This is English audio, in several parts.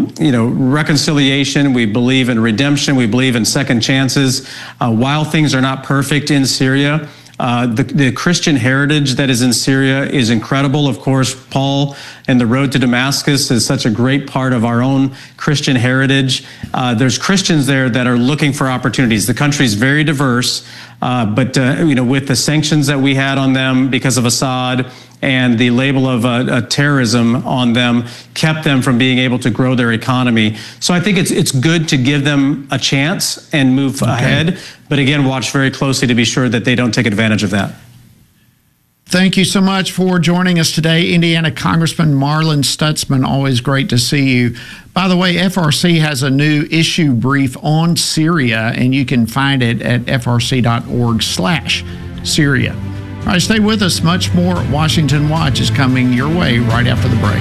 reconciliation. We believe in redemption. We believe in second chances. While things are not perfect in Syria, the Christian heritage that is in Syria is incredible. Of course, Paul and the road to Damascus is such a great part of our own Christian heritage. There's Christians there that are looking for opportunities. The country is very diverse, but with the sanctions that we had on them because of Assad and the label of terrorism on them kept them from being able to grow their economy. So I think it's good to give them a chance and move ahead. But again, watch very closely to be sure that they don't take advantage of that. Thank you so much for joining us today, Indiana Congressman Marlin Stutzman. Always great to see you. By the way, FRC has a new issue brief on Syria, and you can find it at frc.org/Syria. All right, stay with us. Much more Washington Watch is coming your way right after the break.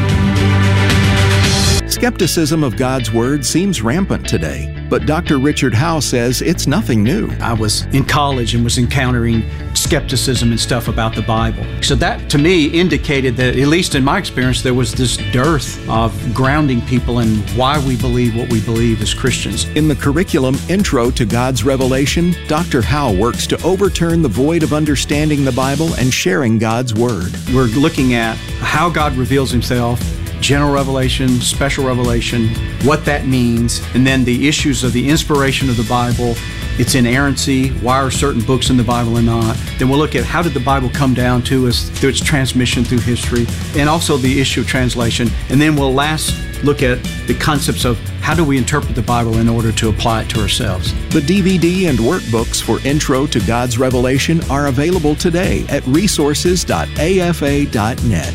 Skepticism of God's Word seems rampant today, but Dr. Richard Howe says it's nothing new. I was in college and was encountering skepticism and stuff about the Bible. So that, to me, indicated that, at least in my experience, there was this dearth of grounding people in why we believe what we believe as Christians. In the curriculum Intro to God's Revelation, Dr. Howe works to overturn the void of understanding the Bible and sharing God's Word. We're looking at how God reveals Himself, general revelation, special revelation, what that means, and then the issues of the inspiration of the Bible, its inerrancy, why are certain books in the Bible and not. Then we'll look at how did the Bible come down to us through its transmission through history, and also the issue of translation. And then we'll last look at the concepts of how do we interpret the Bible in order to apply it to ourselves. The DVD and workbooks for Intro to God's Revelation are available today at resources.afa.net.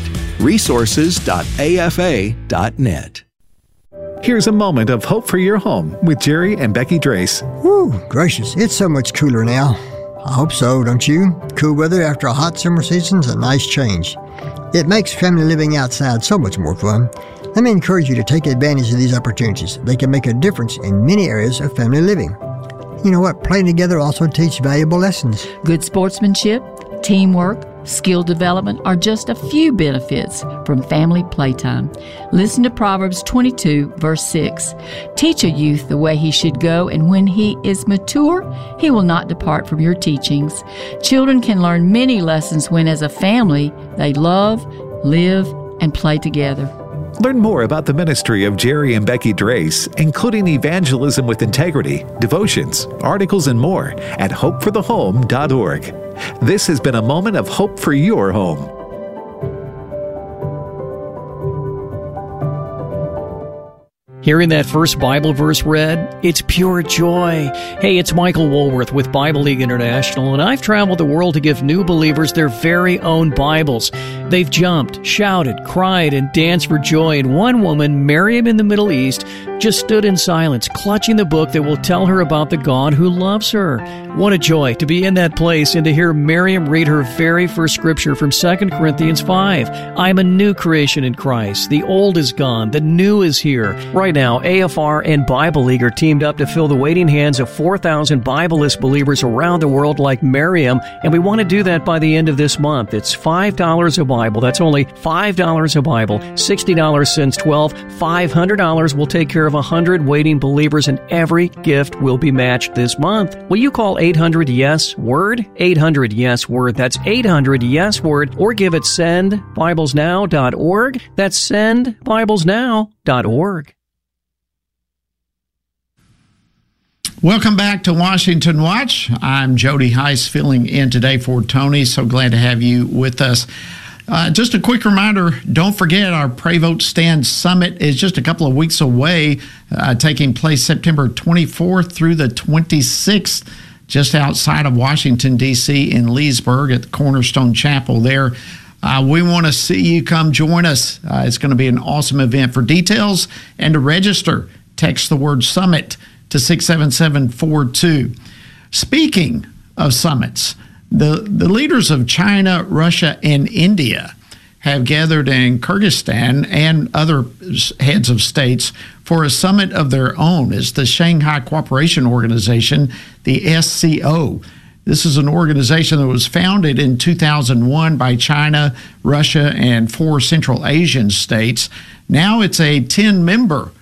resources.afa.net. Here's a moment of hope for your home with Jerry and Becky Drace. Whew, gracious, it's so much cooler now. I hope so, don't you? Cool weather after a hot summer season's a nice change. It makes family living outside so much more fun. Let me encourage you to take advantage of these opportunities. They can make a difference in many areas of family living. You know what? Playing together also teaches valuable lessons. Good sportsmanship, teamwork, skill development are just a few benefits from family playtime. Listen to Proverbs 22, verse 6. Teach a youth the way he should go, and when he is mature, he will not depart from your teachings. Children can learn many lessons when, as a family, they love, live, and play together. Learn more about the ministry of Jerry and Becky Drace, including evangelism with integrity, devotions, articles, and more at hopeforthehome.org. This has been a moment of hope for your home. Hearing that first Bible verse read, it's pure joy. Hey, it's Michael Woolworth with Bible League International, and I've traveled the world to give new believers their very own Bibles. They've jumped, shouted, cried, and danced for joy, and one woman, Miriam in the Middle East, just stood in silence, clutching the book that will tell her about the God who loves her. What a joy to be in that place and to hear Miriam read her very first scripture from 2 Corinthians 5. I'm a new creation in Christ. The old is gone. The new is here. Right now, AFR and Bible League are teamed up to fill the waiting hands of 4,000 Bible-less believers around the world like Miriam, and we want to do that by the end of this month. It's $5 a Bible. That's only $5 a Bible. $60 since $12. $500 will take care of 100 waiting believers, and every gift will be matched this month. Will you call 800-YES-WORD? 800-YES-WORD. That's 800-YES-WORD, or give at sendbiblesnow.org. That's sendbiblesnow.org. Welcome back to Washington Watch. I'm Jody Heiss filling in today for Tony. So glad to have you with us. Just a quick reminder, don't forget our Pray Vote Stand Summit is just a couple of weeks away, taking place September 24th through the 26th, just outside of Washington, D.C. in Leesburg at the Cornerstone Chapel there. We want to see you come join us. It's going to be an awesome event. For details and to register, text the word SUMMIT to 67742. Speaking of summits, the leaders of China, Russia, and India have gathered in Kyrgyzstan and other heads of states for a summit of their own. It's the Shanghai Cooperation Organization, the SCO. This is an organization that was founded in 2001 by China, Russia, and 4 Central Asian states. Now it's a 10-member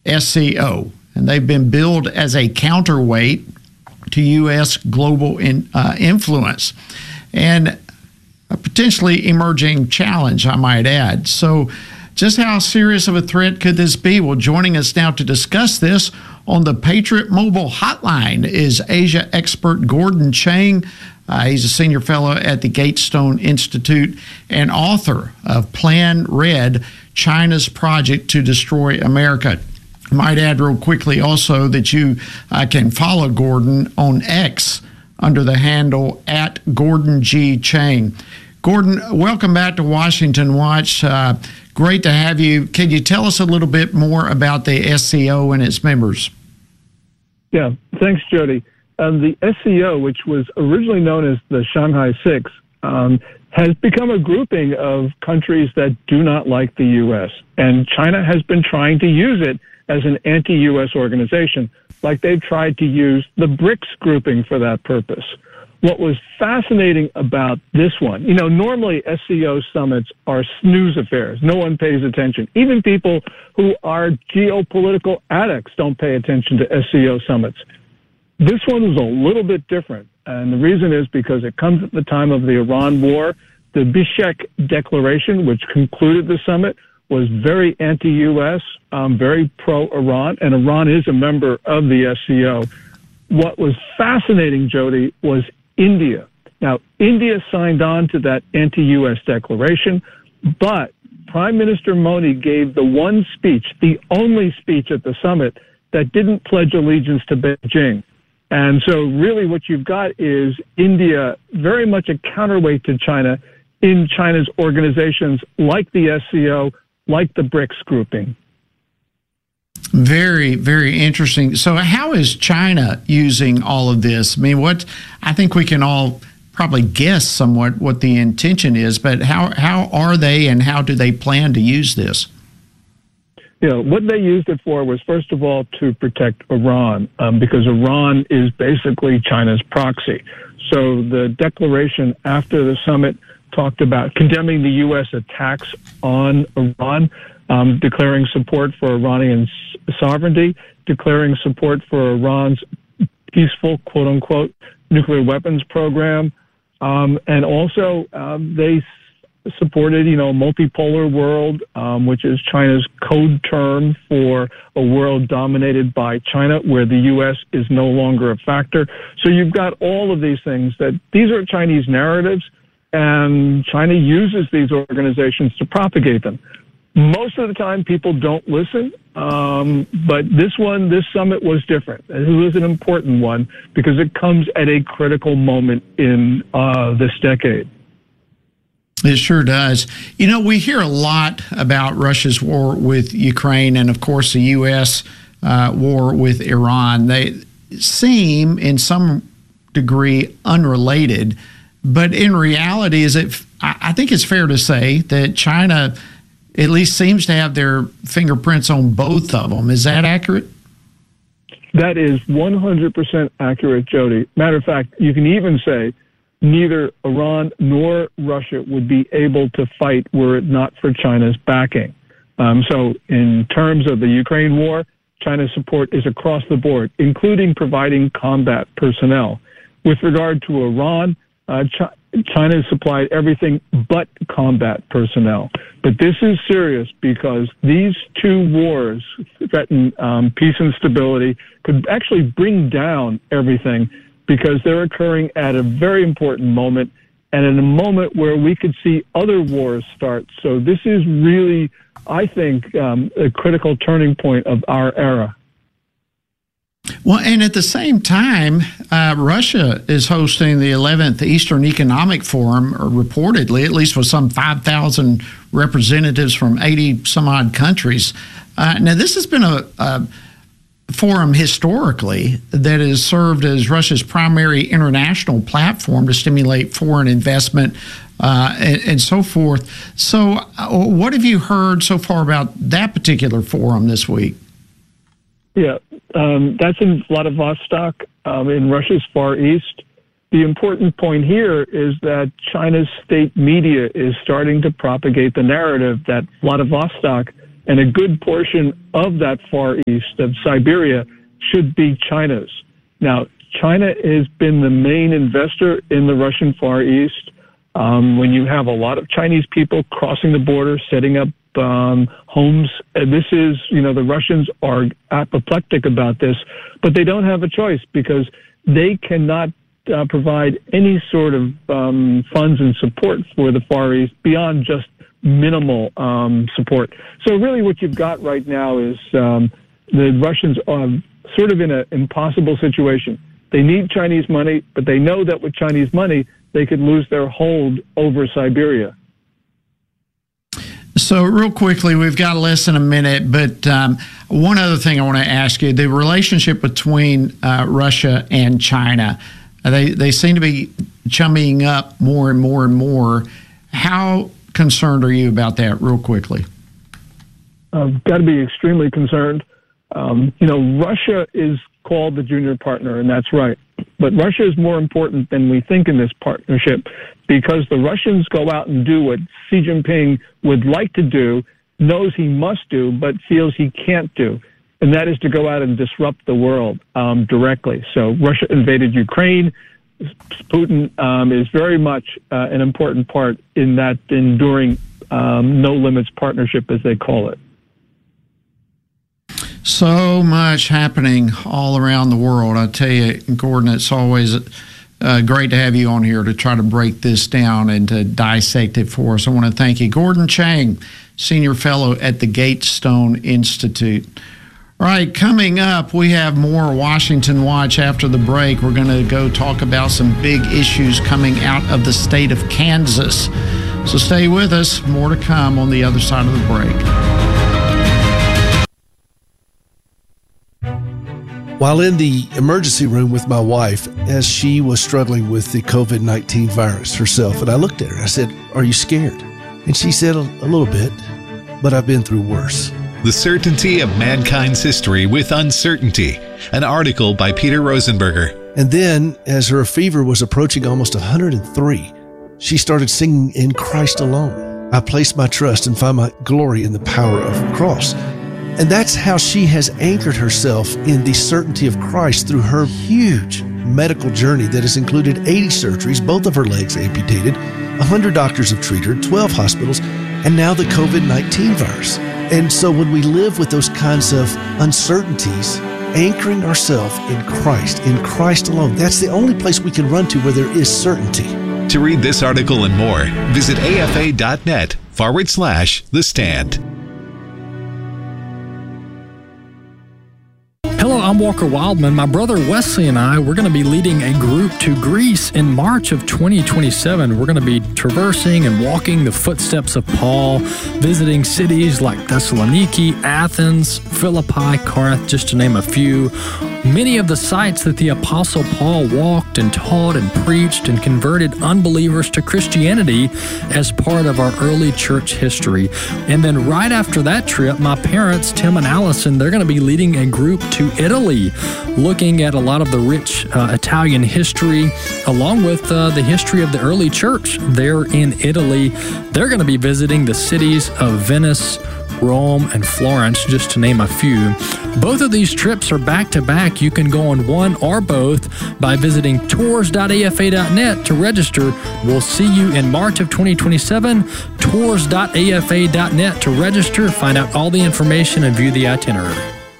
SCO, and they've been billed as a counterweight to U.S. global influence and a potentially emerging challenge, I might add. So just how serious of a threat could this be? Well, joining us now to discuss this on the Patriot Mobile Hotline is Asia expert Gordon Chang. He's a senior fellow at the Gatestone Institute and author of Plan Red, China's Project to Destroy America. I might add real quickly also that you can follow Gordon on X under the handle at Gordon G. Chang. Gordon, welcome back to Washington Watch. Great to have you. Can you tell us a little bit more about the SCO and its members? Yeah, thanks, Jody. The SCO, which was originally known as the Shanghai Six, has become a grouping of countries that do not like the U.S., and China has been trying to use it as an anti-U.S. organization, like they've tried to use the BRICS grouping for that purpose. What was fascinating about this one, normally SCO summits are snooze affairs. No one pays attention. Even people who are geopolitical addicts don't pay attention to SCO summits. This one is a little bit different, and the reason is because it comes at the time of the Iran war. The Bishkek Declaration, which concluded the summit, was very anti-U.S., very pro-Iran, and Iran is a member of the SCO. What was fascinating, Jody, was India. Now, India signed on to that anti-U.S. declaration, but Prime Minister Modi gave the one speech, the only speech at the summit, that didn't pledge allegiance to Beijing. And so really what you've got is India very much a counterweight to China in China's organizations like the SCO, like the BRICS grouping. Very, very interesting. So how is China using all of this? I mean, I think we can all probably guess somewhat what the intention is, but how are they and how do they plan to use this? What they used it for was, first of all, to protect Iran, because Iran is basically China's proxy. So the declaration after the summit talked about condemning the U.S. attacks on Iran, declaring support for Iranian sovereignty, declaring support for Iran's peaceful, quote-unquote, nuclear weapons program, and also they supported, a multipolar world, which is China's code term for a world dominated by China, where the U.S. is no longer a factor. So you've got all of these things these are Chinese narratives, and China uses these organizations to propagate them. Most of the time, people don't listen, but this summit was different. It was an important one because it comes at a critical moment in this decade. It sure does. We hear a lot about Russia's war with Ukraine and, of course, the U.S. War with Iran. They seem, in some degree, unrelated. But in reality, I think it's fair to say that China at least seems to have their fingerprints on both of them. Is that accurate? That is 100% accurate, Jody. Matter of fact, you can even say neither Iran nor Russia would be able to fight were it not for China's backing. So in terms of the Ukraine war, China's support is across the board, including providing combat personnel. With regard to Iran, China supplied everything but combat personnel. But this is serious because these two wars threaten peace and stability, could actually bring down everything because they're occurring at a very important moment and in a moment where we could see other wars start. So this is really, I think, a critical turning point of our era. Well, and at the same time, Russia is hosting the 11th Eastern Economic Forum, or reportedly, at least with some 5,000 representatives from 80 some odd countries. Now, this has been a forum historically that has served as Russia's primary international platform to stimulate foreign investment and so forth. So what have you heard so far about that particular forum this week? Yeah, that's in Vladivostok, in Russia's Far East. The important point here is that China's state media is starting to propagate the narrative that Vladivostok And a good portion of that Far East, of Siberia, should be China's. Now, China has been the main investor in the Russian Far East. When you have a lot of Chinese people crossing the border, setting up homes, this is, the Russians are apoplectic about this, but they don't have a choice because they cannot provide any sort of funds and support for the Far East beyond just minimal support. So really what you've got right now is the Russians are sort of in an impossible situation. They need Chinese money, but they know that with Chinese money, they could lose their hold over Siberia. So real quickly, we've got less than a minute, but one other thing I want to ask you, the relationship between Russia and China, they seem to be chumming up more and more and more. How concerned are you about that real quickly? I've got to be extremely concerned. Russia is called the junior partner, and that's right. But Russia is more important than we think in this partnership because the Russians go out and do what Xi Jinping would like to do, knows he must do, but feels he can't do. And that is to go out and disrupt the world directly. So Russia invaded Ukraine. Putin is very much an important part in that enduring no limits partnership, as they call it. So much happening all around the world. I tell you, Gordon, it's always great to have you on here to try to break this down and to dissect it for us. I want to thank you. Gordon Chang, Senior Fellow at the Gatestone Institute. All right, coming up, we have more Washington Watch after the break. We're going to go talk about some big issues coming out of the state of Kansas. So stay with us. More to come on the other side of the break. While in the emergency room with my wife, as she was struggling with the COVID-19 virus herself, and I looked at her, I said, "Are you scared?" And she said, a little bit, but I've been through worse. The Certainty of Mankind's History with Uncertainty, an article by Peter Rosenberger. And then, as her fever was approaching almost 103, she started singing "In Christ Alone." I place my trust and find my glory in the power of the cross. And that's how she has anchored herself in the certainty of Christ through her huge medical journey that has included 80 surgeries, both of her legs amputated, 100 doctors have treated her, 12 hospitals, and now the COVID-19 virus. And so when we live with those kinds of uncertainties, anchoring ourselves in Christ alone, that's the only place we can run to where there is certainty. To read this article and more, visit afa.net/The Stand. Hello, I'm Walker Wildman. My brother Wesley and I, we're going to be leading a group to Greece in March of 2027. We're going to be traversing and walking the footsteps of Paul, visiting cities like Thessaloniki, Athens, Philippi, Corinth, just to name a few. Many of the sites that the Apostle Paul walked and taught and preached and converted unbelievers to Christianity as part of our early church history. And then right after that trip, my parents, Tim and Allison, they're going to be leading a group to Italy, looking at a lot of the rich Italian history, along with the history of the early church there in Italy. They're going to be visiting the cities of Venice, Rome, and Florence, just to name a few. Both of these trips are back-to-back. You can go on one or both by visiting tours.afa.net to register. We'll see you in March of 2027. Tours.afa.net to register, find out all the information, and view the itinerary.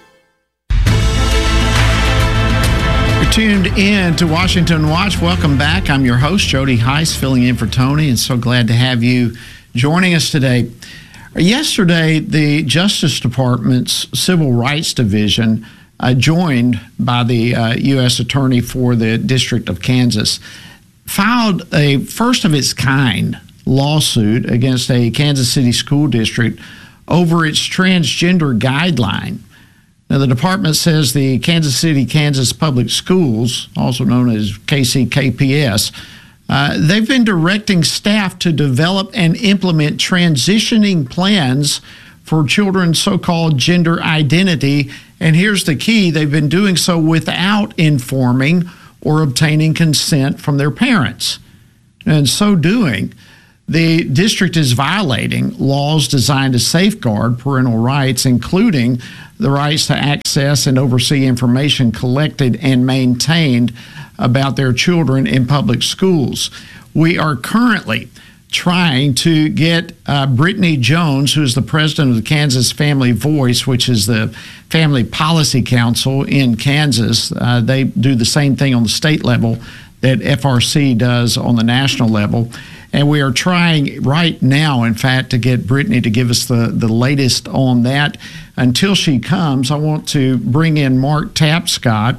You're tuned in to Washington Watch. Welcome back. I'm your host, Jody Heiss, filling in for Tony, and so glad to have you joining us today. Yesterday, the Justice Department's Civil Rights Division, joined by the U.S. Attorney for the District of Kansas, filed a first-of-its-kind lawsuit against a Kansas City school district over its transgender guideline. Now, the department says the Kansas City, Kansas Public Schools, also known as KCKPS, they've been directing staff to develop and implement transitioning plans for children's so-called gender identity. And here's the key, they've been doing so without informing or obtaining consent from their parents. And in so doing, the district is violating laws designed to safeguard parental rights, including the rights to access and oversee information collected and maintained about their children in public schools. We are currently trying to get Brittany Jones, who is the president of the Kansas Family Voice, which is the family policy council in Kansas. They do the same thing on the state level that FRC does on the national level. And we are trying right now, in fact, to get Brittany to give us the latest on that. Until she comes, I want to bring in Mark Tapscott.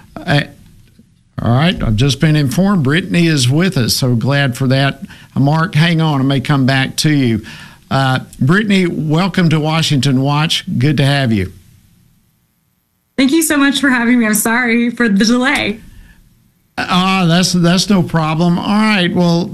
All right, I've just been informed Brittany is with us, so glad for that. Mark, hang on, I may come back to you. Brittany, welcome to Washington Watch. Good to have you. Thank you so much for having me. I'm sorry for the delay. That's no problem. All right, well,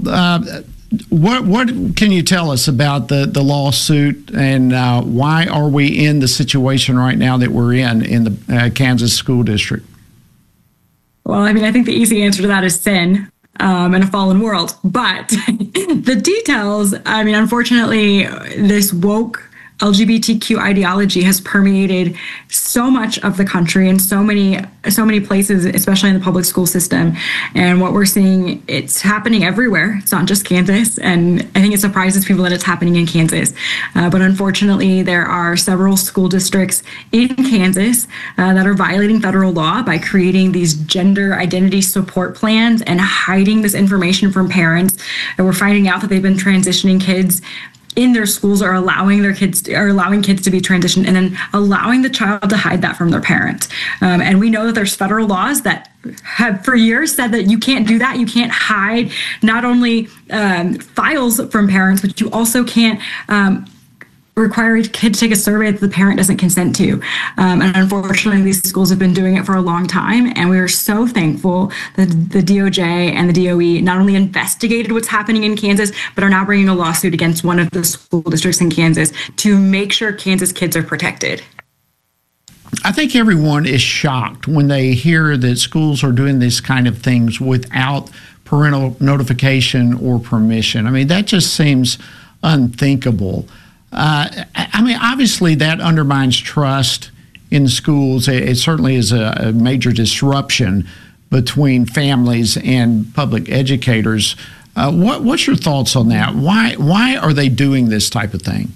what can you tell us about the lawsuit, and why are we in the situation right now that we're in the Kansas School District? Well, I mean, I think the easy answer to that is sin in a fallen world. But the details, I mean, unfortunately, this woke LGBTQ ideology has permeated so much of the country and so many places, especially in the public school system. And what we're seeing, it's happening everywhere. It's not just Kansas. And I think it surprises people that it's happening in Kansas. But unfortunately, there are several school districts in Kansas that are violating federal law by creating these gender identity support plans and hiding this information from parents. And we're finding out that they've been transitioning kids in their schools, or allowing kids to be transitioned, and then allowing the child to hide that from their parents. And we know that there's federal laws that have for years said that you can't do that. You can't hide not only files from parents, but you also can't require a kid to take a survey that the parent doesn't consent to. And unfortunately, these schools have been doing it for a long time. And we are so thankful that the DOJ and the DOE not only investigated what's happening in Kansas, but are now bringing a lawsuit against one of the school districts in Kansas to make sure Kansas kids are protected. I think everyone is shocked when they hear that schools are doing these kind of things without parental notification or permission. I mean, that just seems unthinkable. I mean, obviously that undermines trust in schools. It certainly is a major disruption between families and public educators. What's your thoughts on that? Why are they doing this type of thing?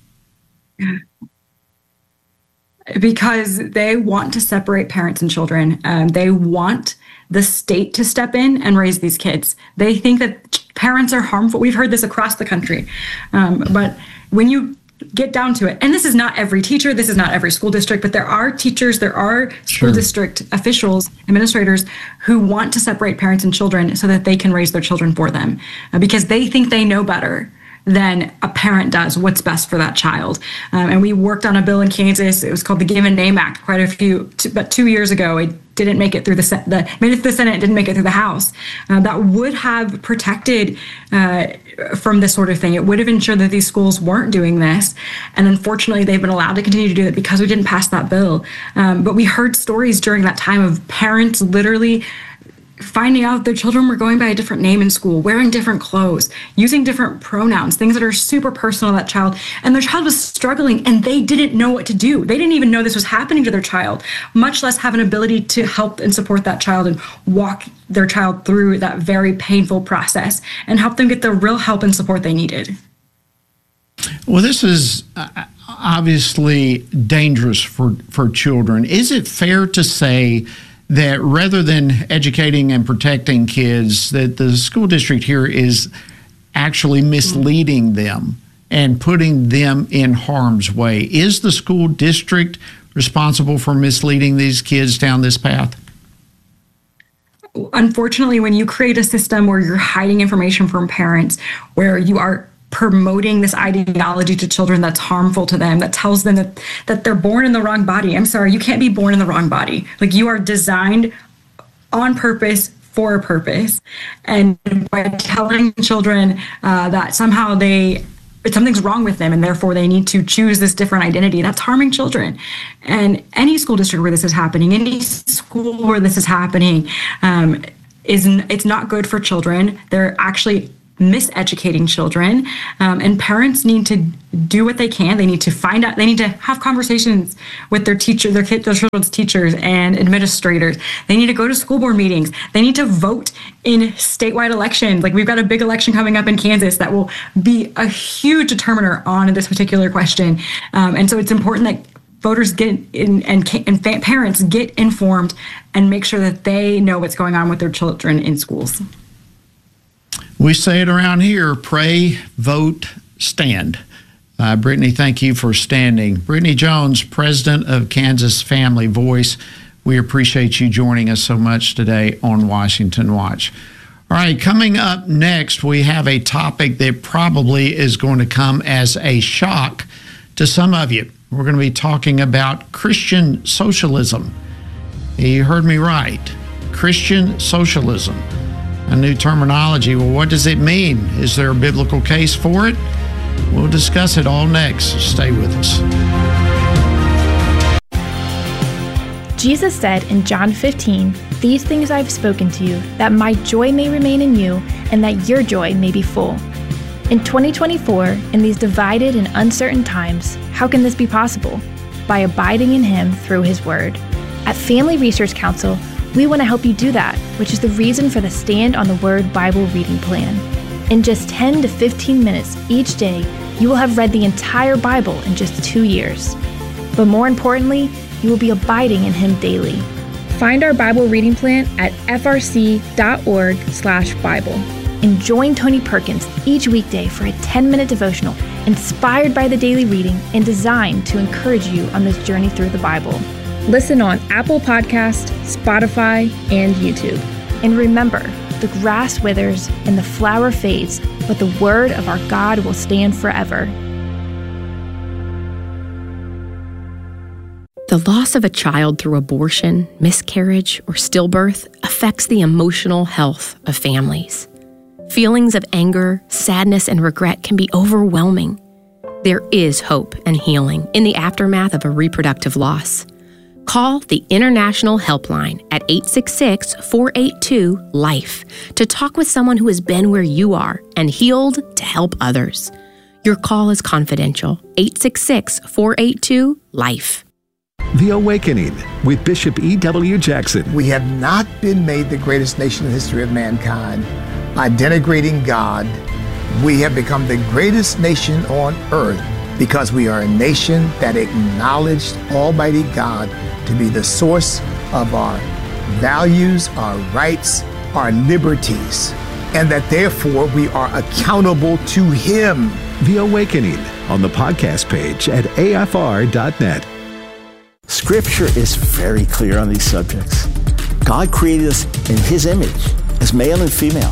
Because they want to separate parents and children. They want the state to step in and raise these kids. They think that parents are harmful. We've heard this across the country. But when you get down to it, and this is not every teacher, this is not every school district, but there are teachers, there are school district officials, administrators who want to separate parents and children so that they can raise their children for them, because they think they know better than a parent does what's best for that child. And we worked on a bill in Kansas. It was called the Given Name Act about 2 years ago. It didn't make it through the Senate. Made it to the Senate, didn't make it through the House. That would have protected from this sort of thing. It would have ensured that these schools weren't doing this. And unfortunately, they've been allowed to continue to do it because we didn't pass that bill. But we heard stories during that time of parents literally finding out their children were going by a different name in school, wearing different clothes, using different pronouns, things that are super personal to that child. And their child was struggling and they didn't know what to do. They didn't even know this was happening to their child, much less have an ability to help and support that child and walk their child through that very painful process and help them get the real help and support they needed. Well, this is obviously dangerous for children. Is it fair to say that rather than educating and protecting kids, that the school district here is actually misleading them and putting them in harm's way? Is the school district responsible for misleading these kids down this path? Unfortunately, when you create a system where you're hiding information from parents, where you are promoting this ideology to children that's harmful to them, that tells them that they're born in the wrong body. I'm sorry, you can't be born in the wrong body. Like, you are designed on purpose for a purpose. And by telling children that somehow something's wrong with them and therefore they need to choose this different identity, that's harming children. And any school district where this is happening, any school where this is happening, it's not good for children. They're actually miseducating children. And parents need to do what they can. They need to find out, they need to have conversations with their teacher, their children's teachers and administrators. They need to go to school board meetings. They need to vote in statewide elections. Like, we've got a big election coming up in Kansas that will be a huge determiner on this particular question. And so it's important that voters get in and parents get informed and make sure that they know what's going on with their children in schools. We say it around here: pray, vote, stand. Brittany, thank you for standing. Brittany Jones, president of Kansas Family Voice, we appreciate you joining us so much today on Washington Watch. All right, coming up next, we have a topic that probably is going to come as a shock to some of you. We're going to be talking about Christian socialism. You heard me right. Christian socialism. A new terminology. Well, what does it mean? Is there a biblical case for it? We'll discuss it all next. Stay with us. Jesus said in John 15, "These things I've spoken to you, that my joy may remain in you, and that your joy may be full." In 2024, in these divided and uncertain times, how can this be possible? By abiding in Him through His Word. At Family Research Council, we want to help you do that, which is the reason for the Stand on the Word Bible reading plan. In just 10 to 15 minutes each day, you will have read the entire Bible in just 2 years. But more importantly, you will be abiding in Him daily. Find our Bible reading plan at frc.org/Bible. And join Tony Perkins each weekday for a 10-minute devotional inspired by the daily reading and designed to encourage you on this journey through the Bible. Listen on Apple Podcast, Spotify, and YouTube. And remember, the grass withers and the flower fades, but the word of our God will stand forever. The loss of a child through abortion, miscarriage, or stillbirth affects the emotional health of families. Feelings of anger, sadness, and regret can be overwhelming. There is hope and healing in the aftermath of a reproductive loss. Call the International Helpline at 866-482-LIFE to talk with someone who has been where you are and healed to help others. Your call is confidential. 866-482-LIFE. The Awakening with Bishop E.W. Jackson. We have not been made the greatest nation in the history of mankind by denigrating God. We have become the greatest nation on earth because we are a nation that acknowledged Almighty God to be the source of our values, our rights, our liberties, and that therefore we are accountable to Him. The Awakening on the podcast page at afr.net. Scripture is very clear on these subjects. God created us in His image as male and female.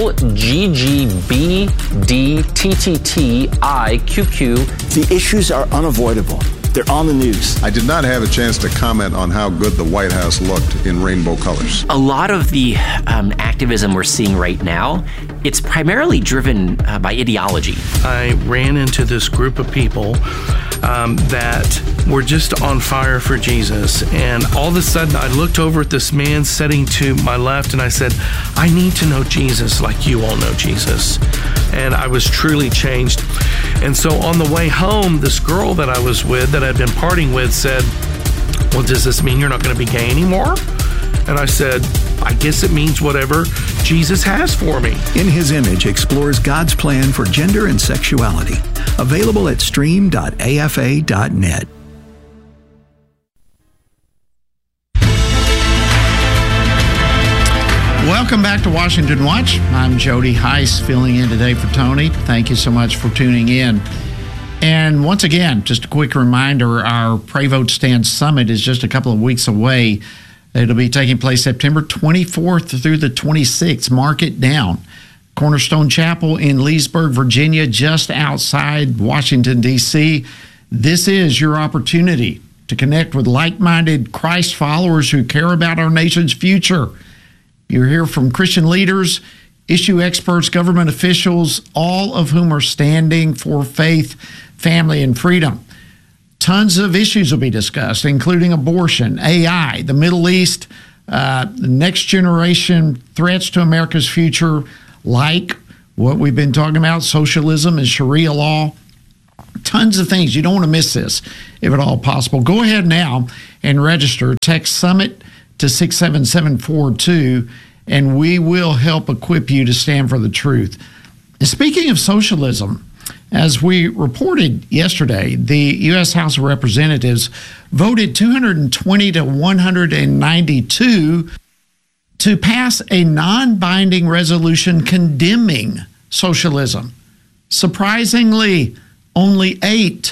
LGGBDTTTIQQ. The issues are unavoidable. They're on the news. I did not have a chance to comment on how good the White House looked in rainbow colors. A lot of the activism we're seeing right now, it's primarily driven by ideology. I ran into this group of people that were just on fire for Jesus. And all of a sudden, I looked over at this man sitting to my left, and I said, I need to know Jesus like you all know Jesus. And I was truly changed. And so on the way home, this girl that I was with, that I'd been partying with, said, well, does this mean you're not going to be gay anymore? And I said, I guess it means whatever Jesus has for me. In His Image explores God's plan for gender and sexuality. Available at stream.afa.net. Welcome back to Washington Watch. I'm Jody Heiss, filling in today for Tony. Thank you so much for tuning in. And once again, just a quick reminder, our Pray Vote Stand Summit is just a couple of weeks away. It'll be taking place September 24th through the 26th. Mark it down. Cornerstone Chapel in Leesburg, Virginia, just outside Washington, D.C. This is your opportunity to connect with like-minded Christ followers who care about our nation's future. You'll hear from Christian leaders, issue experts, government officials, all of whom are standing for faith, family, and freedom. Tons of issues will be discussed, including abortion, AI, the Middle East, the next generation threats to America's future, like what we've been talking about, socialism and Sharia law. Tons of things. You don't want to miss this if at all possible. Go ahead now and register. Text SUMMIT to 67742, and we will help equip you to stand for the truth. Speaking of socialism, as we reported yesterday, the U.S. House of Representatives voted 220 to 192 to pass a non-binding resolution condemning socialism. Surprisingly, only eight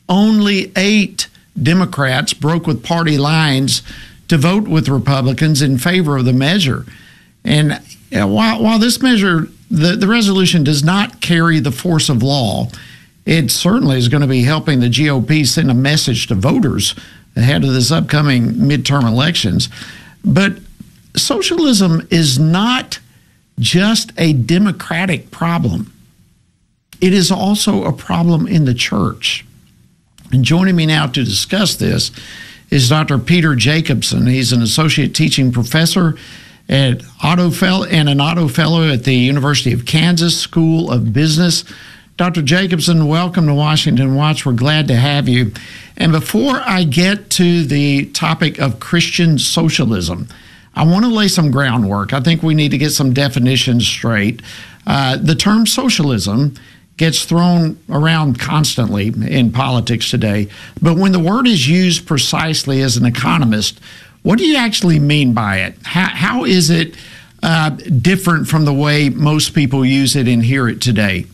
Democrats broke with party lines to vote with Republicans in favor of the measure. And while this measure, the resolution does not carry the force of law, it certainly is going to be helping the GOP send a message to voters ahead of this upcoming midterm elections. But socialism is not just a democratic problem. It is also a problem in the church. And joining me now to discuss this is Dr. Peter Jacobsen. He's an associate teaching professor and an Otto Fellow at the University of Kansas School of Business. Dr. Jacobsen, welcome to Washington Watch. We're glad to have you. And before I get to the topic of Christian socialism, I want to lay some groundwork. I think we need to get some definitions straight. The term socialism gets thrown around constantly in politics today, but when the word is used precisely as an economist, what do you actually mean by it? How is it different from the way most people use it and hear it today?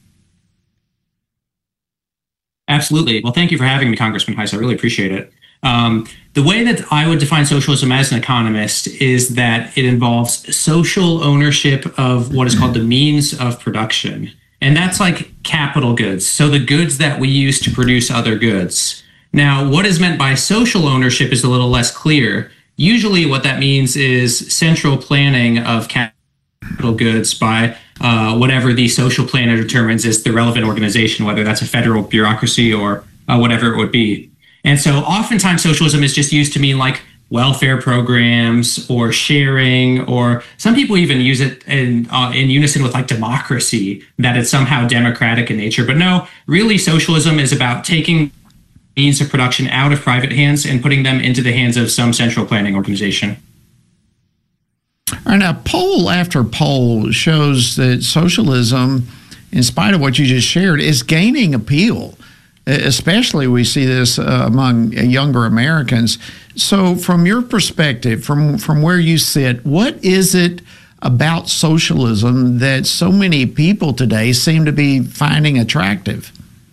Absolutely. Well, thank you for having me, Congressman Heiss. I really appreciate it. The way that I would define socialism as an economist is that it involves social ownership of what is called the means of production. And that's like capital goods. So the goods that we use to produce other goods. Now, what is meant by social ownership is a little less clear. Usually what that means is central planning of capital goods by whatever the social planner determines is the relevant organization, whether that's a federal bureaucracy or whatever it would be. And so oftentimes socialism is just used to mean like welfare programs or sharing, or some people even use it in unison with like democracy, that it's somehow democratic in nature. But no, really socialism is about taking means of production out of private hands and putting them into the hands of some central planning organization. All right, now poll after poll shows that socialism, in spite of what you just shared, is gaining appeal. Especially we see this among younger Americans. So from your perspective, from where you sit, what is it about socialism that so many people today seem to be finding attractive?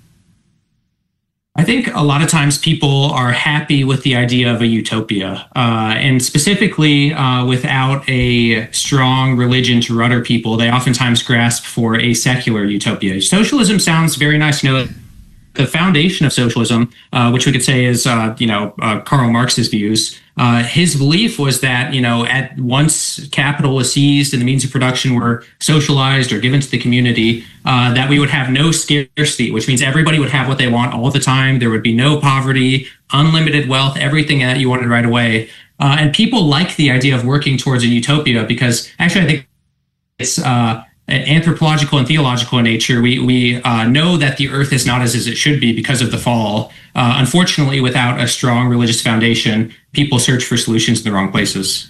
I think a lot of times people are happy with the idea of a utopia, and specifically without a strong religion to rudder people, they oftentimes grasp for a secular utopia. Socialism sounds very nice. You know, the foundation of socialism, which we could say is, Karl Marx's views. His belief was that, at once capital was seized and the means of production were socialized or given to the community, that we would have no scarcity, which means everybody would have what they want all the time. There would be no poverty, unlimited wealth, everything that you wanted right away. And people like the idea of working towards a utopia because actually I think it's anthropological and theological in nature. We know that the earth is not as it should be because of the fall. Unfortunately, without a strong religious foundation, people search for solutions in the wrong places.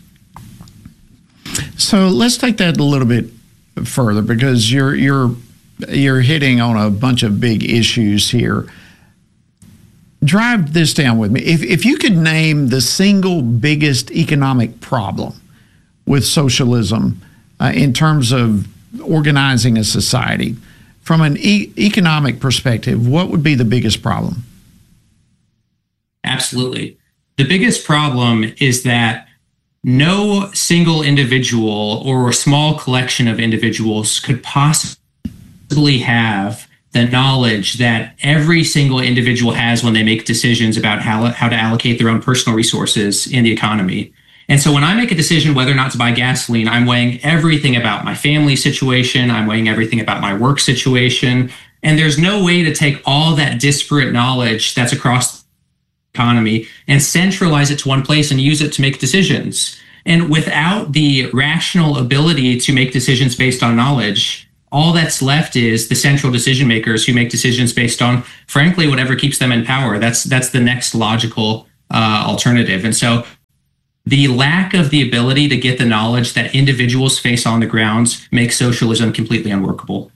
So let's take that a little bit further because you're hitting on a bunch of big issues here. Drive this down with me. If you could name the single biggest economic problem with socialism in terms of organizing a society, from an economic perspective, what would be the biggest problem? Absolutely. The biggest problem is that no single individual or a small collection of individuals could possibly have the knowledge that every single individual has when they make decisions about how to allocate their own personal resources in the economy. And so when I make a decision whether or not to buy gasoline, I'm weighing everything about my family situation. I'm weighing everything about my work situation. And there's no way to take all that disparate knowledge that's across the economy and centralize it to one place and use it to make decisions. And without the rational ability to make decisions based on knowledge, all that's left is the central decision makers who make decisions based on, frankly, whatever keeps them in power. That's the next logical alternative. And so the lack of the ability to get the knowledge that individuals face on the ground makes socialism completely unworkable.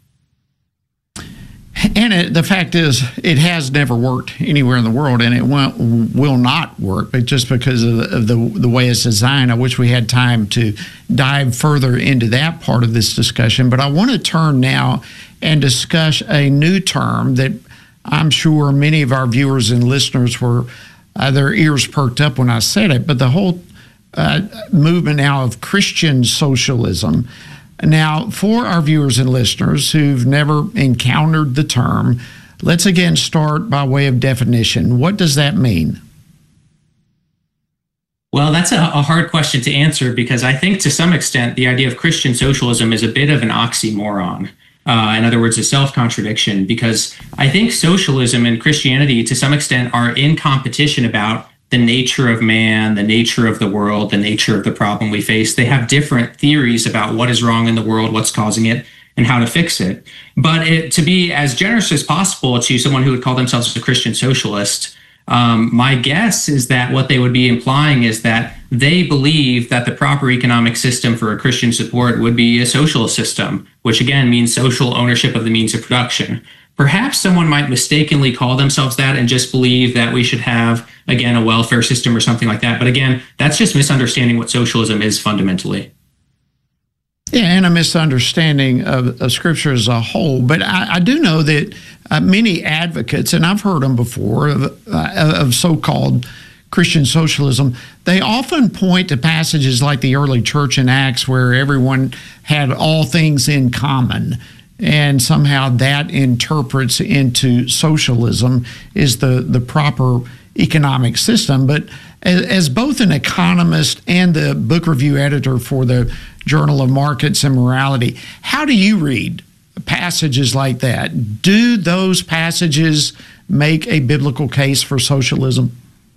And the fact is, it has never worked anywhere in the world, and it will not work, but just because of the way it's designed. I wish we had time to dive further into that part of this discussion, but I want to turn now and discuss a new term that I'm sure many of our viewers and listeners were their ears perked up when I said it, but the whole movement now of Christian socialism. Now, for our viewers and listeners who've never encountered the term, let's again start by way of definition. What does that mean? Well, that's a hard question to answer, because I think to some extent the idea of Christian socialism is a bit of an oxymoron. In other words, a self-contradiction, because I think socialism and Christianity to some extent are in competition about the nature of man, the nature of the world, the nature of the problem we face. They have different theories about what is wrong in the world, what's causing it, and how to fix it. But to be as generous as possible to someone who would call themselves a Christian socialist, my guess is that what they would be implying is that they believe that the proper economic system for a Christian support would be a socialist system, which again means social ownership of the means of production. Perhaps someone might mistakenly call themselves that and just believe that we should have, again, a welfare system or something like that. But again, that's just misunderstanding what socialism is fundamentally. Yeah, and a misunderstanding of Scripture as a whole. But I do know that many advocates, and I've heard them before, of so-called Christian socialism, they often point to passages like the early church in Acts where everyone had all things in common. And somehow that interprets into socialism is the proper economic system. But as both an economist and the book review editor for the Journal of Markets and Morality, how do you read passages like that? Do those passages make a biblical case for socialism?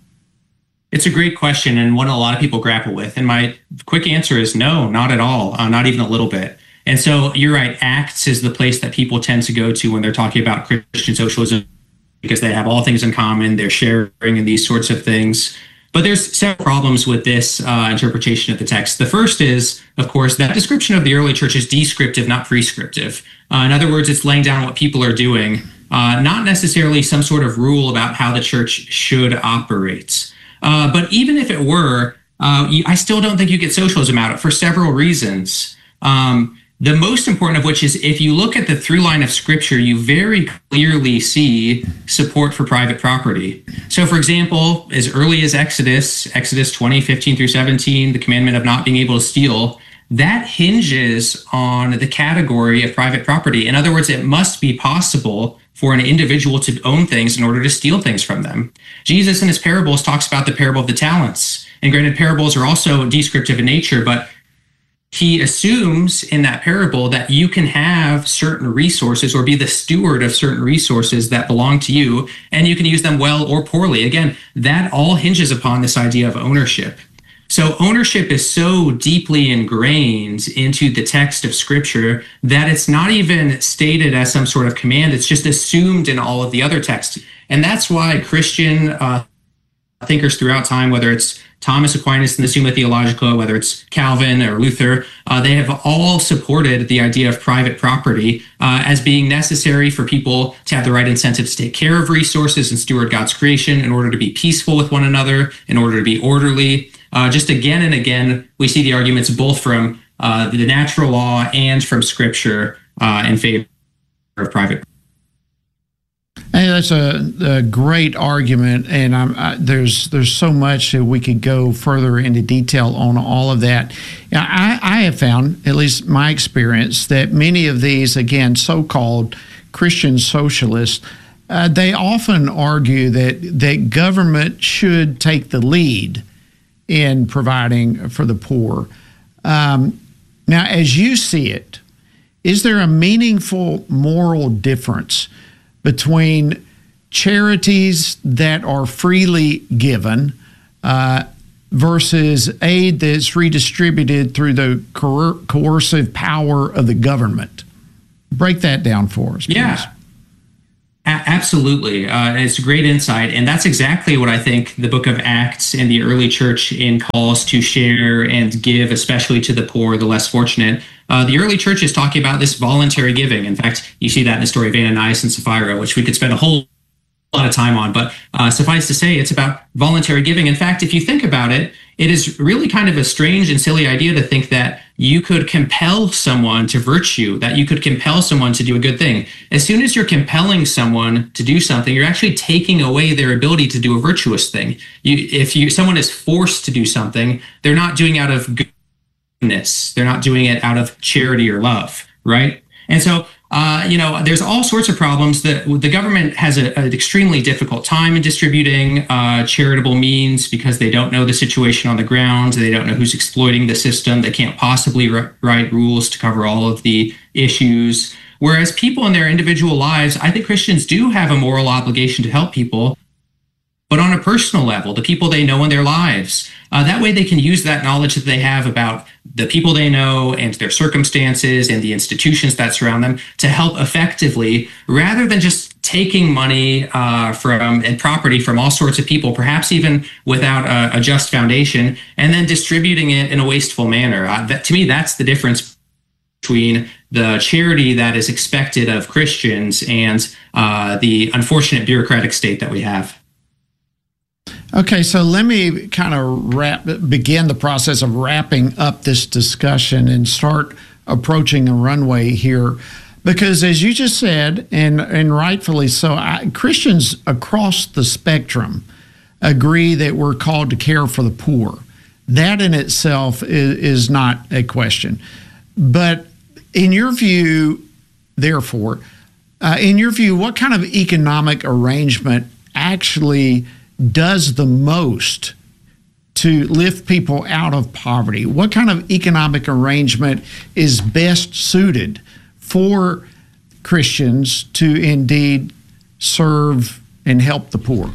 It's a great question, and one a lot of people grapple with. And my quick answer is no, not at all, not even a little bit. And so you're right, Acts is the place that people tend to go to when they're talking about Christian socialism, because they have all things in common, they're sharing and these sorts of things. But there's several problems with this interpretation of the text. The first is, of course, that description of the early church is descriptive, not prescriptive. In other words, it's laying down what people are doing, not necessarily some sort of rule about how the church should operate. But even if it were, I still don't think you get socialism out of it for several reasons. The most important of which is if you look at the through line of Scripture, you very clearly see support for private property. So, for example, as early as Exodus 20, 15 through 17, the commandment of not being able to steal, that hinges on the category of private property. In other words, it must be possible for an individual to own things in order to steal things from them. Jesus in his parables talks about the parable of the talents. And granted, parables are also descriptive in nature, but he assumes in that parable that you can have certain resources or be the steward of certain resources that belong to you, and you can use them well or poorly. Again, that all hinges upon this idea of ownership. So ownership is so deeply ingrained into the text of Scripture that it's not even stated as some sort of command. It's just assumed in all of the other texts. And that's why Christian thinkers throughout time, whether it's Thomas Aquinas in the Summa Theologica, whether it's Calvin or Luther, they have all supported the idea of private property as being necessary for people to have the right incentive to take care of resources and steward God's creation in order to be peaceful with one another, in order to be orderly. Just again and again, we see the arguments both from the natural law and from Scripture in favor of private. Hey, that's a great argument, and there's so much that we could go further into detail on all of that. I have found, at least my experience, that many of these, again, so-called Christian socialists, they often argue that government should take the lead in providing for the poor. Now, as you see it, is there a meaningful moral difference between charities that are freely given versus aid that's redistributed through the coercive power of the government? Break that down for us, please. Yeah. Absolutely. It's a great insight. And that's exactly what I think the book of Acts and the early church in calls to share and give, especially to the poor, the less fortunate. The early church is talking about this voluntary giving. In fact, you see that in the story of Ananias and Sapphira, which we could spend a whole lot of time on. But suffice to say, it's about voluntary giving. In fact, if you think about it, it is really kind of a strange and silly idea to think that you could compel someone to virtue, that you could compel someone to do a good thing. As soon as you're compelling someone to do something, you're actually taking away their ability to do a virtuous thing. If someone is forced to do something, they're not doing out of goodness. They're not doing it out of charity or love, right? And so, there's all sorts of problems. The government has an extremely difficult time in distributing charitable means because they don't know the situation on the ground. They don't know who's exploiting the system. They can't possibly write rules to cover all of the issues. Whereas people in their individual lives, I think Christians do have a moral obligation to help people, but on a personal level, the people they know in their lives. That way they can use that knowledge that they have about the people they know and their circumstances and the institutions that surround them to help effectively, rather than just taking money and property from all sorts of people, perhaps even without a just foundation, and then distributing it in a wasteful manner. To me, that's the difference between the charity that is expected of Christians and the unfortunate bureaucratic state that we have. Okay, so let me kind of begin the process of wrapping up this discussion and start approaching a runway here. Because as you just said, and rightfully so, Christians across the spectrum agree that we're called to care for the poor. That in itself is not a question. But in your view, therefore, what kind of economic arrangement actually does the most to lift people out of poverty? What kind of economic arrangement is best suited for Christians to indeed serve and help the poor?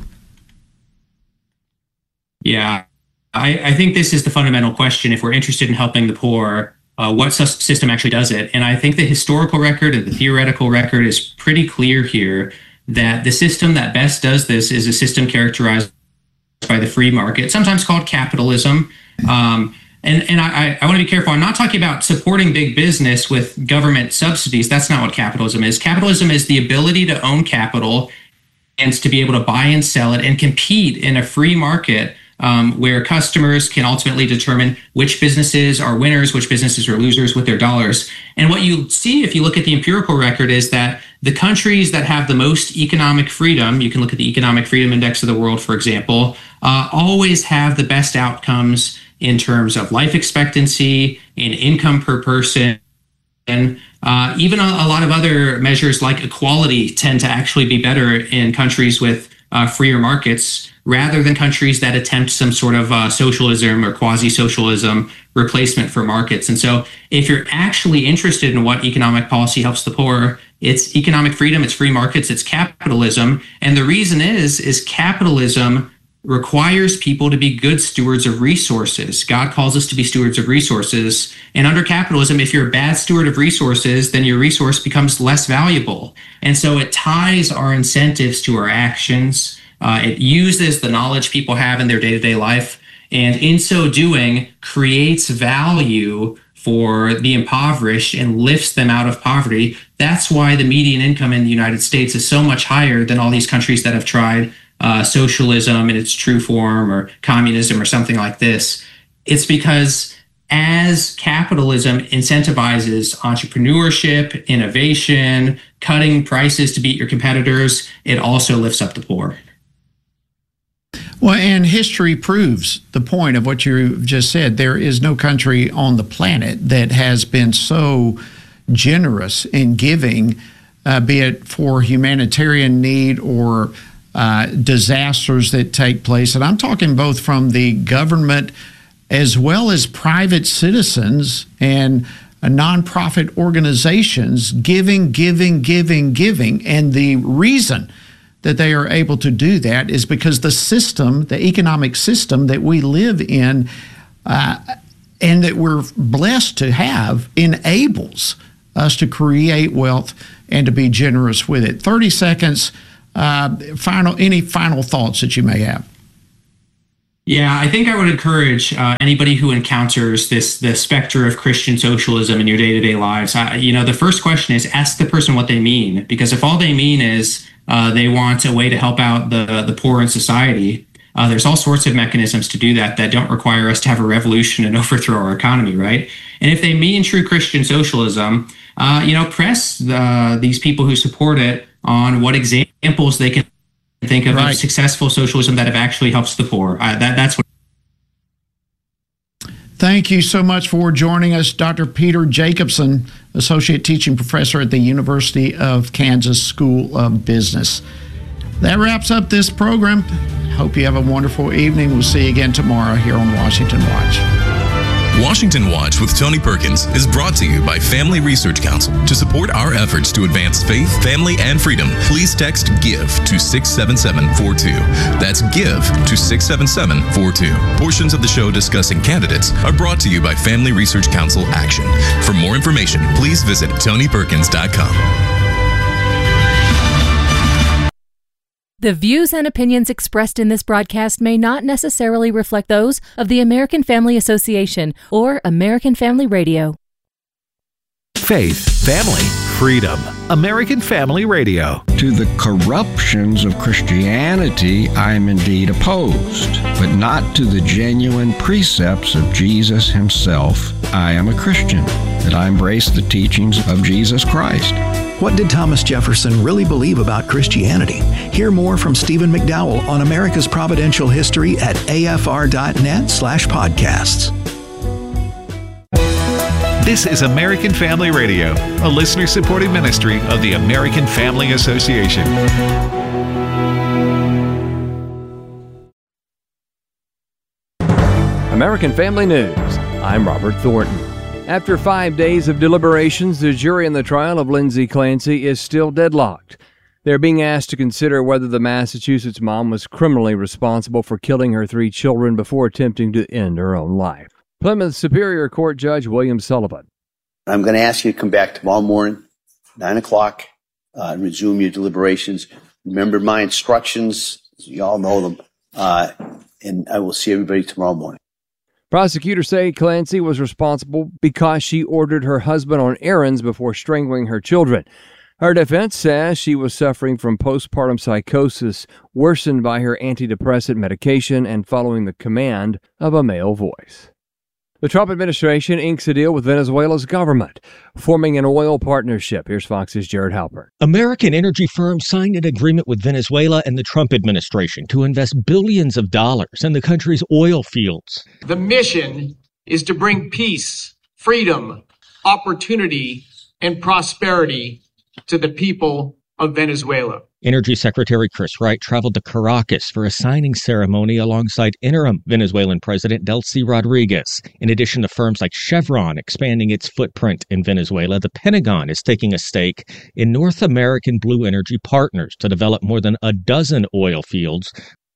Yeah, I think this is the fundamental question. If we're interested in helping the poor, what system actually does it? And I think the historical record and the theoretical record is pretty clear here that the system that best does this is a system characterized by the free market, sometimes called capitalism. And I want to be careful. I'm not talking about supporting big business with government subsidies. That's not what capitalism is. Capitalism is the ability to own capital and to be able to buy and sell it and compete in a free market where customers can ultimately determine which businesses are winners, which businesses are losers with their dollars. And what you see if you look at the empirical record is that the countries that have the most economic freedom, you can look at the Economic Freedom Index of the world, for example, always have the best outcomes in terms of life expectancy and income per person. And even a lot of other measures like equality tend to actually be better in countries with freer markets rather than countries that attempt some sort of socialism or quasi-socialism replacement for markets. And so if you're actually interested in what economic policy helps the poor, it's economic freedom, it's free markets, it's capitalism. And the reason is capitalism requires people to be good stewards of resources. God calls us to be stewards of resources. And under capitalism, if you're a bad steward of resources, then your resource becomes less valuable. And so it ties our incentives to our actions. It uses the knowledge people have in their day-to-day life, and in so doing, creates value for the impoverished and lifts them out of poverty. That's why the median income in the United States is so much higher than all these countries that have tried socialism in its true form or communism or something like this. It's because as capitalism incentivizes entrepreneurship, innovation, cutting prices to beat your competitors, it also lifts up the poor. Well, and history proves the point of what you just said. There is no country on the planet that has been so generous in giving, be it for humanitarian need or disasters that take place. And I'm talking both from the government as well as private citizens and nonprofit organizations giving. And the reason that they are able to do that is because the system, the economic system that we live in and that we're blessed to have enables us to create wealth and to be generous with it. 30 seconds, any final thoughts that you may have? Yeah, I think I would encourage anybody who encounters the specter of Christian socialism in your day-to-day lives. The first question is ask the person what they mean, because if all they mean is they want a way to help out the poor in society, there's all sorts of mechanisms to do that don't require us to have a revolution and overthrow our economy, right? And if they mean true Christian socialism, press these people who support it on what examples they can think of successful socialism that have actually helped the poor. That's what. Thank you so much for joining us, Dr. Peter Jacobsen, Associate Teaching Professor at the University of Kansas School of Business. That wraps up this program. Hope you have a wonderful evening. We'll see you again tomorrow here on Washington Watch. Washington Watch with Tony Perkins is brought to you by Family Research Council. To support our efforts to advance faith, family, and freedom, please text GIVE to 67742. That's GIVE to 67742. Portions of the show discussing candidates are brought to you by Family Research Council Action. For more information, please visit TonyPerkins.com. The views and opinions expressed in this broadcast may not necessarily reflect those of the American Family Association or American Family Radio. Faith, family, freedom. American Family Radio. To the corruptions of Christianity, I am indeed opposed, but not to the genuine precepts of Jesus himself. I am a Christian, that I embrace the teachings of Jesus Christ. What did Thomas Jefferson really believe about Christianity? Hear more from Stephen McDowell on America's Providential History at afr.net/podcasts. This is American Family Radio, a listener-supported ministry of the American Family Association. American Family News. I'm Robert Thornton. After 5 days of deliberations, the jury in the trial of Lindsay Clancy is still deadlocked. They're being asked to consider whether the Massachusetts mom was criminally responsible for killing her 3 children before attempting to end her own life. Plymouth Superior Court Judge William Sullivan. I'm going to ask you to come back tomorrow morning, 9 o'clock, and resume your deliberations. Remember my instructions. You all know them. And I will see everybody tomorrow morning. Prosecutors say Clancy was responsible because she ordered her husband on errands before strangling her children. Her defense says she was suffering from postpartum psychosis worsened by her antidepressant medication and following the command of a male voice. The Trump administration inks a deal with Venezuela's government, forming an oil partnership. Here's Fox's Jared Halpern. American energy firms signed an agreement with Venezuela and the Trump administration to invest billions of dollars in the country's oil fields. The mission is to bring peace, freedom, opportunity, and prosperity to the people of Venezuela. Energy Secretary Chris Wright traveled to Caracas for a signing ceremony alongside interim Venezuelan President Delcy Rodriguez. In addition to firms like Chevron expanding its footprint in Venezuela, the Pentagon is taking a stake in North American Blue Energy Partners to develop more than a dozen oil fields.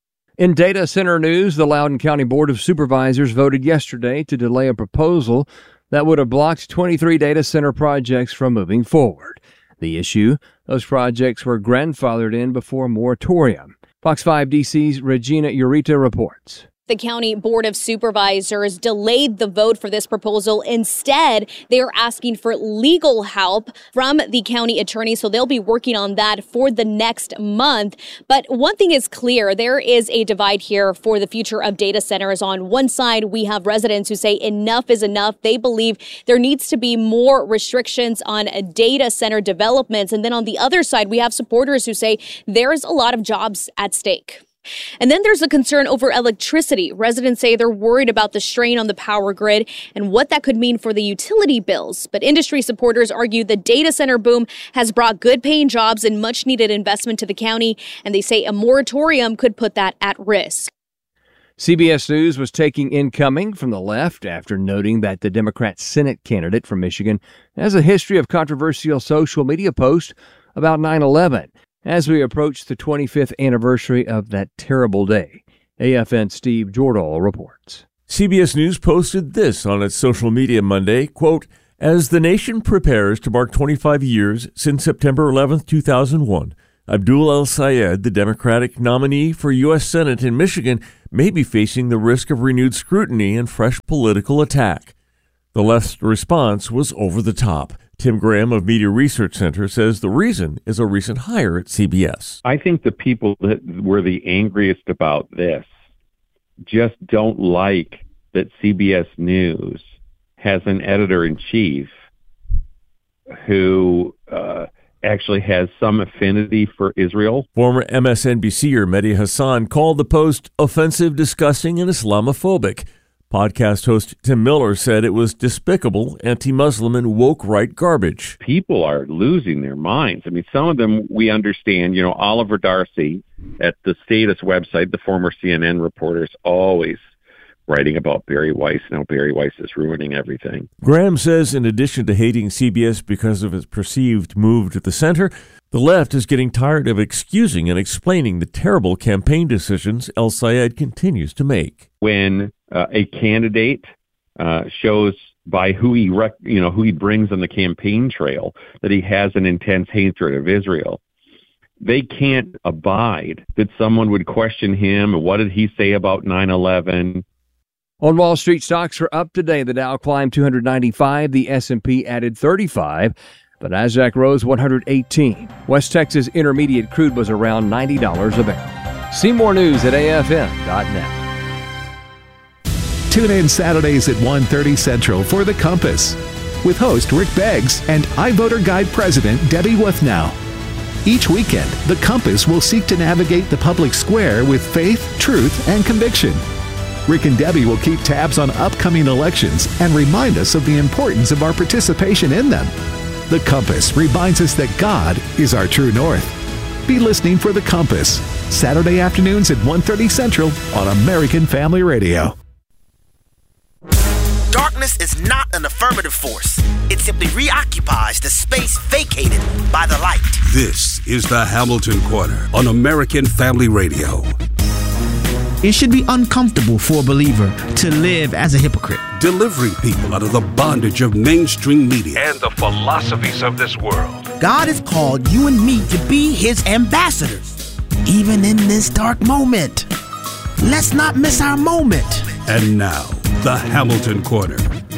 In data center news, the Loudoun County Board of Supervisors voted yesterday to delay a proposal that would have blocked 23 data center projects from moving forward. The issue, those projects were grandfathered in before a moratorium. Fox 5 DC's Regina Ureta reports. The County Board of Supervisors delayed the vote for this proposal. Instead, they are asking for legal help from the county attorney, so they'll be working on that for the next month. But one thing is clear, there is a divide here for the future of data centers. On one side, we have residents who say enough is enough. They believe there needs to be more restrictions on data center developments. And then on the other side, we have supporters who say there's a lot of jobs at stake. And then there's a concern over electricity. Residents say they're worried about the strain on the power grid and what that could mean for the utility bills. But industry supporters argue the data center boom has brought good paying jobs and much needed investment to the county. And they say a moratorium could put that at risk. CBS News was taking incoming from the left after noting that the Democrat Senate candidate from Michigan has a history of controversial social media posts about 9/11. As we approach the 25th anniversary of that terrible day, AFN's Steve Jordahl reports. CBS News posted this on its social media Monday, quote, As the nation prepares to mark 25 years since September 11, 2001, Abdul El-Sayed, the Democratic nominee for U.S. Senate in Michigan, may be facing the risk of renewed scrutiny and fresh political attack. The left's response was over the top. Tim Graham of Media Research Center says the reason is a recent hire at CBS. I think the people that were the angriest about this just don't like that CBS News has an editor-in-chief who actually has some affinity for Israel. Former MSNBCer Mehdi Hasan called the Post offensive, disgusting, and Islamophobic. Podcast host Tim Miller said it was despicable, anti-Muslim, and woke right garbage. People are losing their minds. I mean, some of them we understand. You know, Oliver Darcy at the Status website, the former CNN reporter, is always writing about Barry Weiss. Now Barry Weiss is ruining everything. Graham says in addition to hating CBS because of its perceived move to the center, the left is getting tired of excusing and explaining the terrible campaign decisions El-Sayed continues to make. When a candidate shows by who he brings on the campaign trail that he has an intense hatred of Israel, they can't abide that someone would question him. What did he say about 9/11? On Wall Street, stocks are up today. The Dow climbed 295, the S&P added 35, the Nasdaq rose 118. West Texas Intermediate crude was around $90 a barrel. See more news at afm.net. Tune in Saturdays at 1:30 Central for The Compass with host Rick Beggs and iVoter Guide President Debbie Wuthnow. Each weekend, The Compass will seek to navigate the public square with faith, truth, and conviction. Rick and Debbie will keep tabs on upcoming elections and remind us of the importance of our participation in them. The Compass reminds us that God is our true north. Be listening for The Compass, Saturday afternoons at 1:30 Central on American Family Radio. Darkness is not an affirmative force. It simply reoccupies the space vacated by the light. This is the Hamilton Corner on American Family Radio. It should be uncomfortable for a believer to live as a hypocrite. Delivering people out of the bondage of mainstream media and the philosophies of this world. God has called you and me to be his ambassadors, even in this dark moment. Let's not miss our moment. And now, the Hamilton Corner.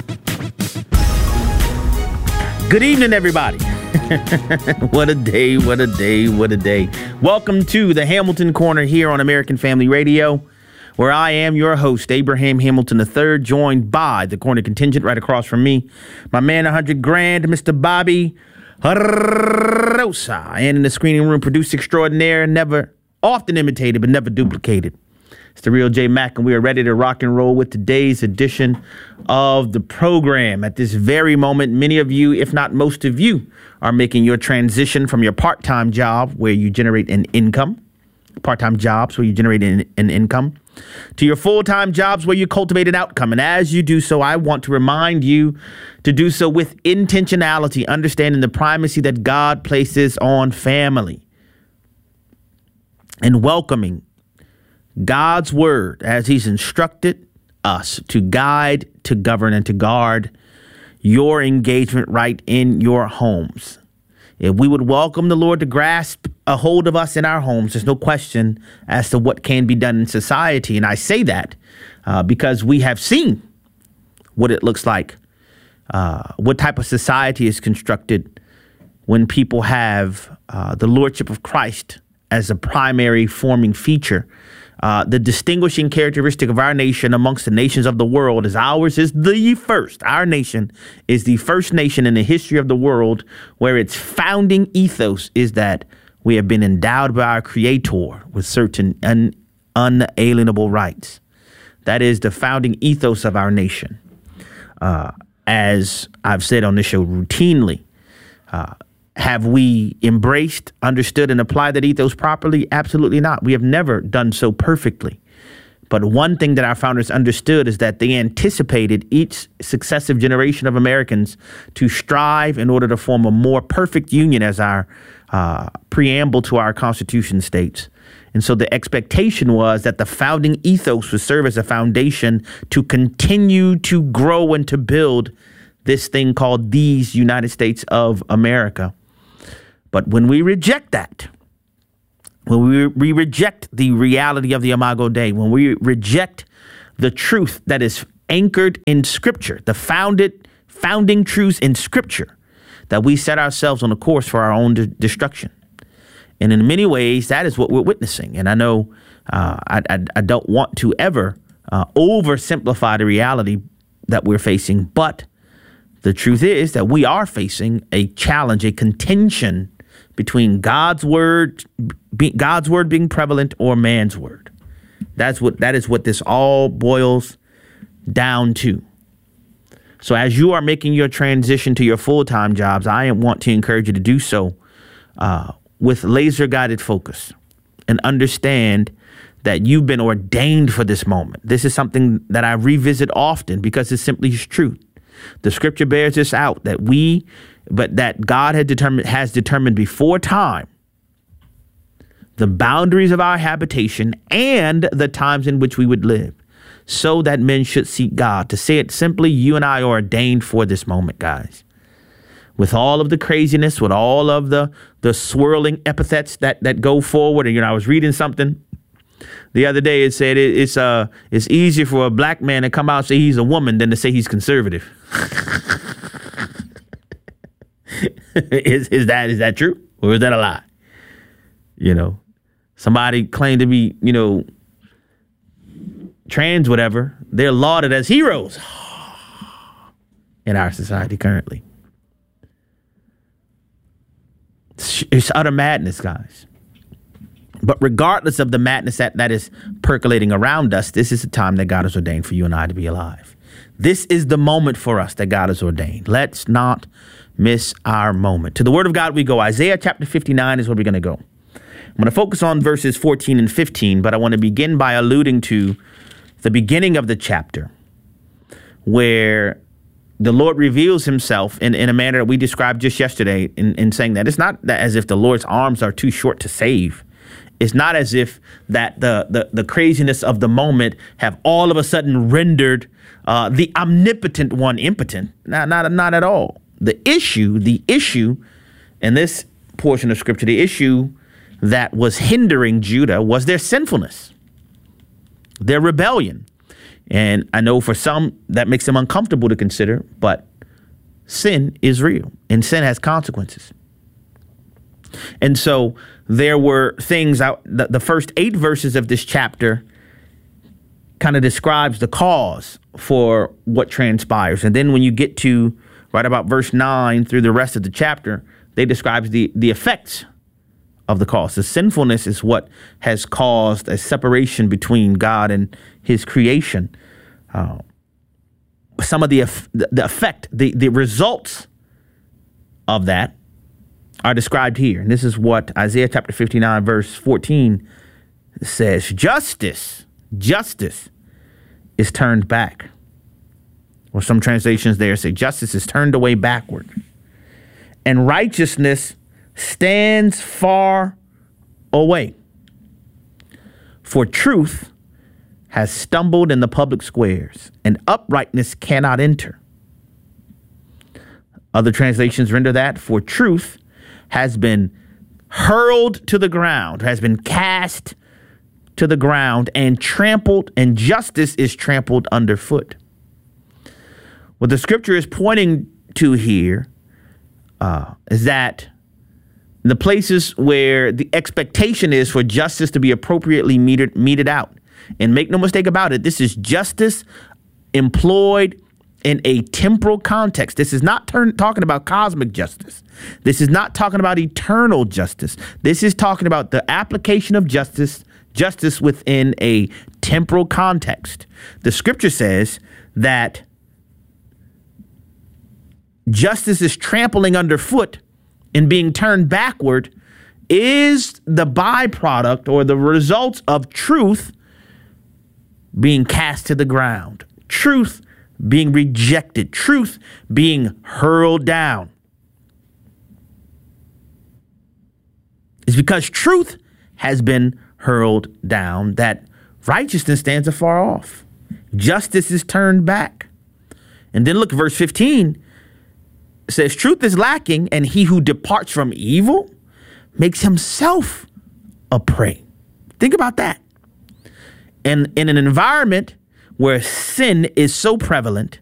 Good evening, everybody. What a day, what a day, what a day. Welcome to the Hamilton Corner here on American Family Radio, where I am your host, Abraham Hamilton III, joined by the corner contingent right across from me, my man 100 grand, Mr. Bobby Rosa, and in the screening room, producer extraordinaire, never often imitated but never duplicated. It's the real J Mac, and we are ready to rock and roll with today's edition of the program. At this very moment, many of you, if not most of you, are making your transition from your part-time job where you generate an income, part-time jobs where you generate an income, to your full-time jobs where you cultivate an outcome. And as you do so, I want to remind you to do so with intentionality, understanding the primacy that God places on family, and welcoming God's word as he's instructed us to guide, to govern, and to guard your engagement right in your homes. If we would welcome the Lord to grasp a hold of us in our homes, there's no question as to what can be done in society. And I say that because we have seen what it looks like, what type of society is constructed when people have the Lordship of Christ as a primary forming feature. The distinguishing characteristic of our nation amongst the nations of the world is ours is the first. Our nation is the first nation in the history of the world where its founding ethos is that we have been endowed by our Creator with certain unalienable rights. That is the founding ethos of our nation. As I've said on this show routinely, have we embraced, understood, and applied that ethos properly? Absolutely not. We have never done so perfectly. But one thing that our founders understood is that they anticipated each successive generation of Americans to strive in order to form a more perfect union, as our preamble to our Constitution states. And so the expectation was that the founding ethos would serve as a foundation to continue to grow and to build this thing called these United States of America. But when we reject that, when we reject the reality of the Imago Dei, when we reject the truth that is anchored in Scripture, the founding truths in Scripture, that we set ourselves on a course for our own destruction. And in many ways, that is what we're witnessing. And I know I don't want to ever oversimplify the reality that we're facing, but the truth is that we are facing a challenge, a contention between God's word being prevalent or man's word. That is what this all boils down to. So as you are making your transition to your full-time jobs, I want to encourage you to do so with laser-guided focus and understand that you've been ordained for this moment. This is something that I revisit often because it simply is true. The scripture bears this out, that God has determined before time the boundaries of our habitation and the times in which we would live, so that men should seek God. To say it simply, you and I are ordained for this moment, guys. With all of the craziness, with all of the swirling epithets that go forward. And, I was reading something the other day. It said it's easier for a black man to come out and say he's a woman than to say he's conservative. Is that true? Or is that a lie? Somebody claimed to be, trans, whatever. They're lauded as heroes in our society currently. It's utter madness, guys. But regardless of the madness that is percolating around us, this is the time that God has ordained for you and I to be alive. This is the moment for us that God has ordained. Let's not miss our moment. To the word of God we go. Isaiah chapter 59 is where we're going to go. I'm going to focus on verses 14 and 15, but I want to begin by alluding to the beginning of the chapter where the Lord reveals himself in a manner that we described just yesterday in saying that it's not as if the Lord's arms are too short to save. It's not as if that the craziness of the moment have all of a sudden rendered the omnipotent one impotent. Not at all. The issue in this portion of scripture, the issue that was hindering Judah was their sinfulness, their rebellion. And I know for some that makes them uncomfortable to consider, but sin is real and sin has consequences. And so there were things out. The first 8 verses of this chapter kind of describes the cause for what transpires. And then when you get to right about verse 9 through the rest of the chapter, they describe the effects of the cause. The sinfulness is what has caused a separation between God and his creation. Some of the effect, the results of that are described here. And this is what Isaiah chapter 59, verse 14 says. Justice is turned back. Or some translations there say justice is turned away backward. And righteousness stands far away. For truth has stumbled in the public squares, and uprightness cannot enter. Other translations render that, for truth has been hurled to the ground, has been cast to the ground and trampled, and justice is trampled underfoot. What the scripture is pointing to here is that the places where the expectation is for justice to be appropriately meted out. And make no mistake about it, this is justice employed in a temporal context. This is not talking about cosmic justice. This is not talking about eternal justice. This is talking about the application of justice within a temporal context. The scripture says that justice is trampling underfoot and being turned backward is the byproduct or the result of truth being cast to the ground, truth being rejected, truth being hurled down. It's because truth has been hurled down that righteousness stands afar off. Justice is turned back. And then look at verse 15. It says truth is lacking, and he who departs from evil makes himself a prey. Think about that. And in an environment where sin is so prevalent,